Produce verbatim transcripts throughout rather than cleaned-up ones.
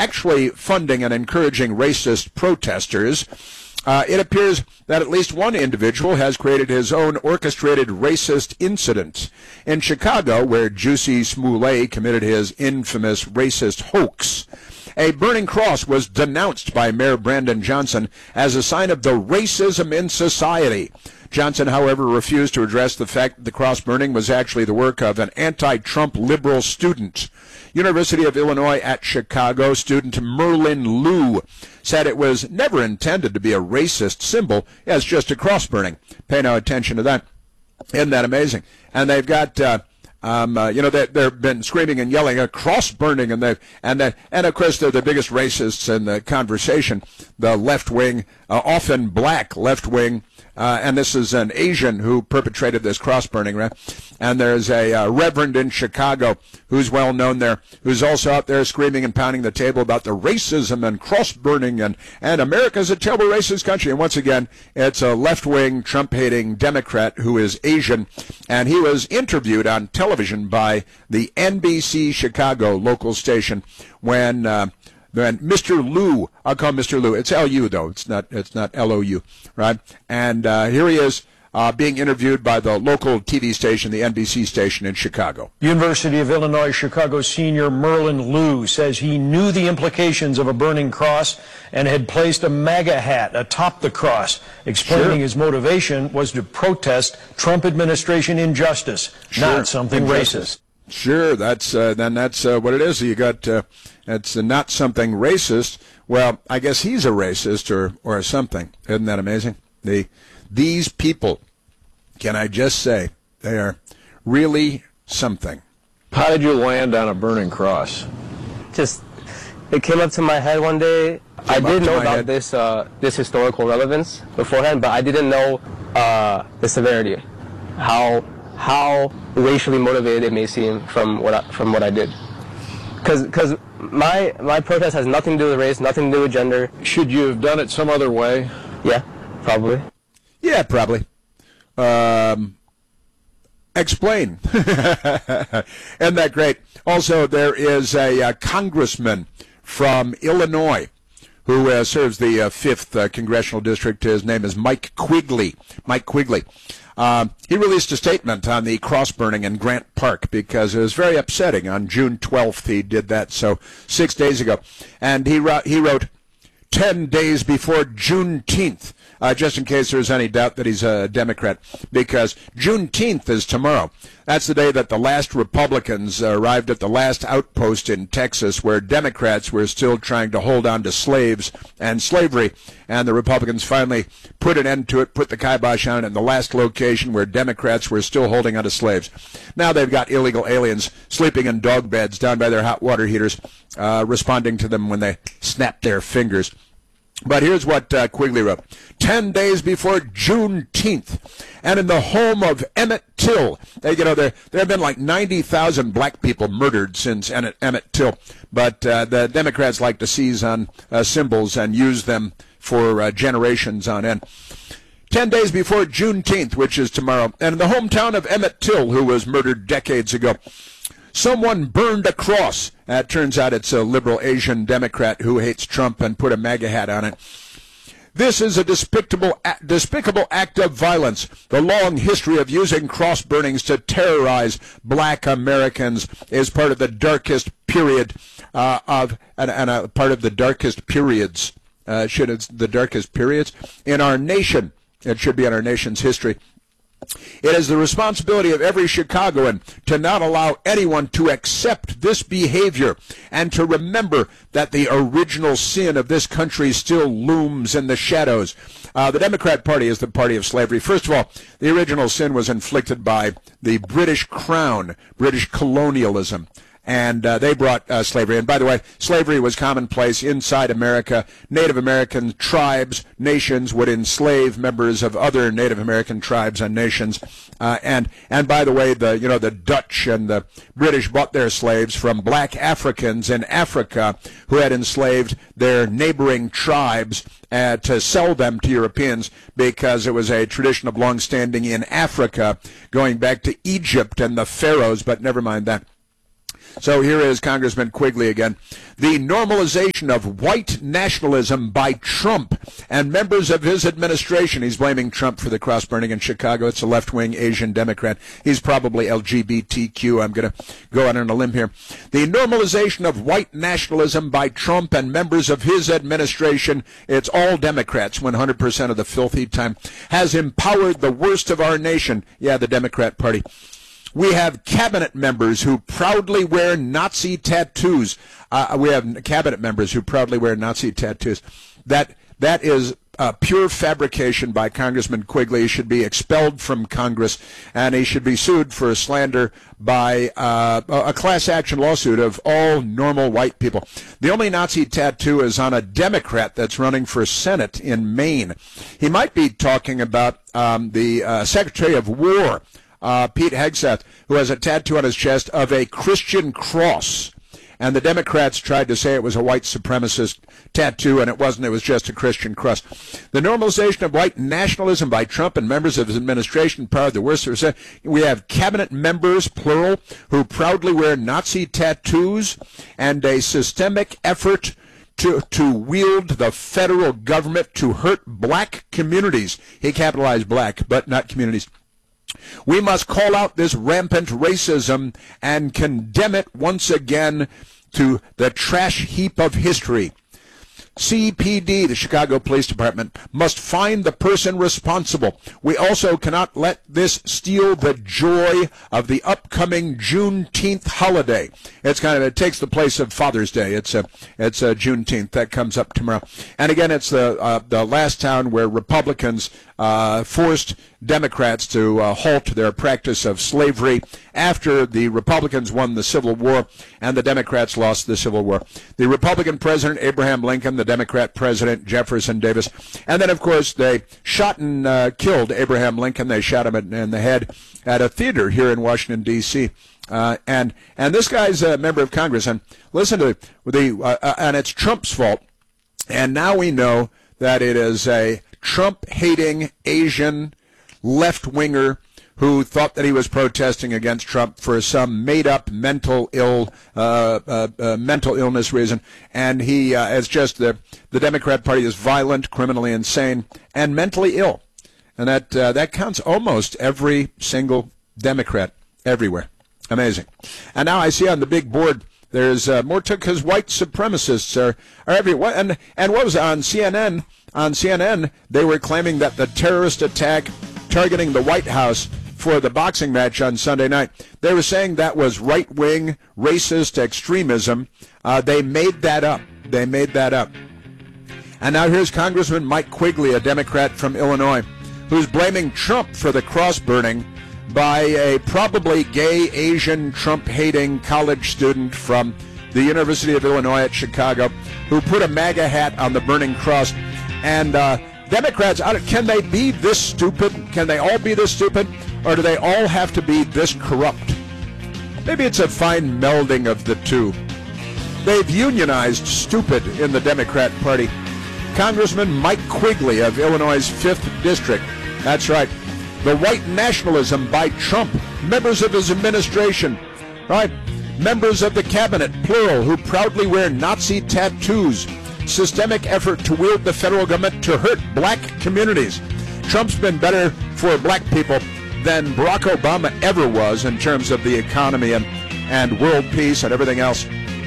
actually funding and encouraging racist protesters. Uh, it appears that at least one individual has created his own orchestrated racist incident. In Chicago, where Jussie Smollett committed his infamous racist hoax, a burning cross was denounced by Mayor Brandon Johnson as a sign of the racism in society. Johnson, however, refused to address the fact that the cross burning was actually the work of an anti-Trump liberal student. University of Illinois at Chicago student Merlin Liu said it was never intended to be a racist symbol. It's just a cross burning. Pay no attention to that. Isn't that amazing? And they've got... Uh, Um, uh, you know, they, they've been screaming and yelling, a cross burning, and they and they, and of course they're the biggest racists in the conversation. The left wing, uh, often black left wing, uh, and this is an Asian who perpetrated this cross burning, right? And there's a uh, reverend in Chicago who's well known there, who's also out there screaming and pounding the table about the racism and cross burning, and and America's a terrible racist country. And once again, it's a left wing Trump hating Democrat who is Asian, and he was interviewed on television. Television by the N B C Chicago local station when uh, when Mister Liu, I'll call him Mister Liu. It's L U though. It's not it's not L O U, right? And uh, here he is uh, being interviewed by the local T V station, the N B C station in Chicago. University of Illinois Chicago senior Merlin Liu says he knew the implications of a burning cross and had placed a MAGA hat atop the cross, explaining Sure. his motivation was to protest Trump administration injustice, Sure. not something Injustice. racist. Sure, that's uh, then that's uh, what it is. You got uh, it's uh, not something racist. Well, I guess he's a racist or or something. Isn't that amazing? The these people, can I just say, they are really something. How did you land on a burning cross? Just, it came up to my head one day. I Came up did to know my about head. this uh, this historical relevance beforehand, but I didn't know uh, the severity, how how racially motivated it may seem from what I, from what I did. Because because my my protest has nothing to do with race, nothing to do with gender. Should you have done it some other way? Yeah, probably. Yeah, probably. Um, explain. Isn't that great? Also, there is a uh, congressman from Illinois who uh, serves the uh, fifth uh, Congressional District. His name is Mike Quigley. Mike Quigley. Um, he released a statement on the cross burning in Grant Park because it was very upsetting. On June twelfth, he did that, so six days ago. And he, wrote, he wrote, ten days before Juneteenth, uh, just in case there's any doubt that he's a Democrat, because Juneteenth is tomorrow. That's the day that the last Republicans arrived at the last outpost in Texas where Democrats were still trying to hold on to slaves and slavery, and the Republicans finally put an end to it, put the kibosh on it in the last location where Democrats were still holding on to slaves. Now they've got illegal aliens sleeping in dog beds down by their hot water heaters, uh, responding to them when they snap their fingers. But here's what uh, Quigley wrote. Ten days before Juneteenth, and in the home of Emmett Till, they, you know, there there have been like ninety thousand black people murdered since Emmett, Emmett Till, but uh, the Democrats like to seize on uh, symbols and use them for uh, generations on end. Ten days before Juneteenth, which is tomorrow, and in the hometown of Emmett Till, who was murdered decades ago, someone burned a cross. Uh, it turns out it's a liberal Asian Democrat who hates Trump and put a MAGA hat on it. This is a despicable, despicable act of violence. The long history of using cross burnings to terrorize black Americans is part of the darkest period uh, of, and, and a part of the darkest periods, uh, should it's the darkest periods in our nation. It should be in our nation's history. It is the responsibility of every Chicagoan to not allow anyone to accept this behavior and to remember that the original sin of this country still looms in the shadows. Uh, the Democrat Party is the party of slavery. First of all, the original sin was inflicted by the British Crown, British colonialism. And uh, they brought uh, slavery. And by the way, slavery was commonplace inside America. Native American tribes, nations would enslave members of other Native American tribes and nations. Uh, and and by the way, the you know the Dutch and the British bought their slaves from black Africans in Africa who had enslaved their neighboring tribes uh, to sell them to Europeans because it was a tradition of long-standing in Africa, going back to Egypt and the pharaohs. But never mind that. So here is Congressman Quigley again. The normalization of white nationalism by Trump and members of his administration. He's blaming Trump for the cross burning in Chicago. It's a left-wing Asian Democrat. He's probably L G B T Q. I'm going to go out on a limb here. The normalization of white nationalism by Trump and members of his administration, it's all Democrats, one hundred percent of the filthy time, has empowered the worst of our nation. Yeah, the Democrat Party. We have cabinet members who proudly wear Nazi tattoos. Uh, we have cabinet members who proudly wear Nazi tattoos. That that is uh, pure fabrication by Congressman Quigley. He should be expelled from Congress, and he should be sued for slander by uh, a class action lawsuit of all normal white people. The only Nazi tattoo is on a Democrat that's running for Senate in Maine. He might be talking about um, the uh, Secretary of War, Uh, Pete Hegseth, who has a tattoo on his chest of a Christian cross. And the Democrats tried to say it was a white supremacist tattoo, and it wasn't. It was just a Christian cross. The normalization of white nationalism by Trump and members of his administration, part of the worst. We have cabinet members, plural, who proudly wear Nazi tattoos, and a systemic effort to to wield the federal government to hurt black communities. He capitalized black, but not communities. We must call out this rampant racism and condemn it once again to the trash heap of history. C P D, the Chicago Police Department, must find the person responsible. We also cannot let this steal the joy of the upcoming Juneteenth holiday. It's kind of, it takes the place of Father's Day. It's a, it's a Juneteenth that comes up tomorrow. And again, it's the uh, the last town where Republicans uh, forced Democrats to uh, halt their practice of slavery after the Republicans won the Civil War and the Democrats lost the Civil War. The Republican President Abraham Lincoln, the Democrat President Jefferson Davis, and then, of course, they shot and uh, killed Abraham Lincoln. They shot him in the head at a theater here in Washington, D C Uh, and and this guy's a member of Congress. And listen to the uh, uh, and it's Trump's fault. And now we know that it is a Trump-hating Asian left-winger who thought that he was protesting against Trump for some made-up mental ill uh, uh, uh, mental illness reason, and he uh, is just the the Democrat Party is violent, criminally insane, and mentally ill, and that uh, that counts almost every single Democrat everywhere. Amazing. And now I see on the big board there's uh, more to because white supremacists are are everywhere, and and what was it, on C N N? On C N N they were claiming that the terrorist attack targeting the White House for the boxing match on Sunday night, they were saying that was right-wing racist extremism. Uh, they made that up. They made that up. And now here's Congressman Mike Quigley, a Democrat from Illinois, who's blaming Trump for the cross burning by a probably gay Asian Trump-hating college student from the University of Illinois at Chicago who put a MAGA hat on the burning cross. And uh, Democrats, can they be this stupid? Can they all be this stupid? Or do they all have to be this corrupt? Maybe it's a fine melding of the two. They've unionized stupid in the Democrat Party. Congressman Mike Quigley of Illinois' fifth District. That's right. The white nationalism by Trump, members of his administration, right? Members of the cabinet, plural, who proudly wear Nazi tattoos. Systemic effort to wield the federal government to hurt black communities. Trump's been better for black people than Barack Obama ever was in terms of the economy and, and world peace and everything else.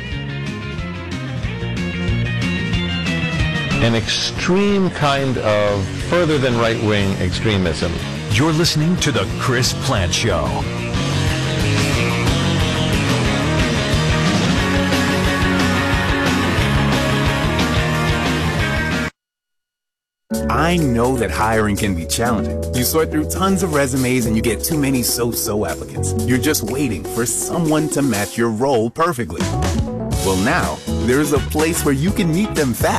An extreme kind of further than right-wing extremism. You're listening to The Chris Plante Show. I know that hiring can be challenging. You sort through tons of resumes and you get too many so-so applicants. You're just waiting for someone to match your role perfectly. Well, now, there's a place where you can meet them fast.